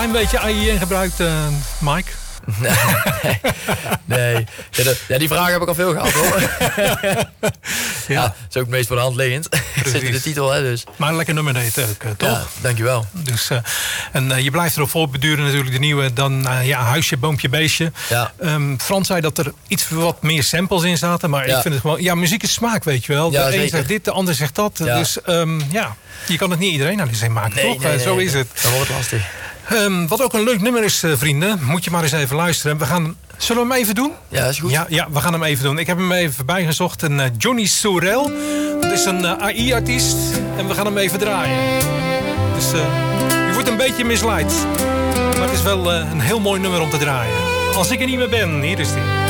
Een beetje AI gebruikt, Mike? Nee. Ja, die vraag heb ik al veel gehad, hoor. Ja, dat is ook het meest voor de hand liggend. Zit in de titel, hè, dus. Maar een lekker nummer deed ook, toch? Ja, dankjewel. Dus, je blijft erop voortbeduren natuurlijk, de nieuwe. Dan Huisje, Boompje, Beestje. Ja. Frans zei dat er iets wat meer samples in zaten. Maar ik vind het gewoon... Ja, muziek is smaak, weet je wel. Ja, de zeker. een zegt dit, de ander zegt dat. Ja. Dus je kan het niet iedereen aan de zin maken, toch? Zo is het. Dan wordt het lastig. Wat ook een leuk nummer is, vrienden. Moet je maar eens even luisteren. Zullen we hem even doen? Ja, is goed. Ja, we gaan hem even doen. Ik heb hem even bijgezocht. Een Johnny Sorel. Dat is een AI-artiest. En we gaan hem even draaien. Dus je wordt een beetje misleid. Maar het is wel een heel mooi nummer om te draaien. Als ik er niet meer ben, hier is die.